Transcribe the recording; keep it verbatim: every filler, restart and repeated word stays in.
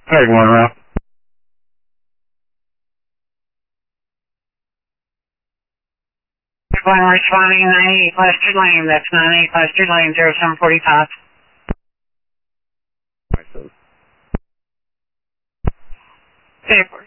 Hey, one route. One responding ninety-eight Cluster Lane. That's ninety-eight Cluster Lane, zero seven forty-five. Myself. Paper.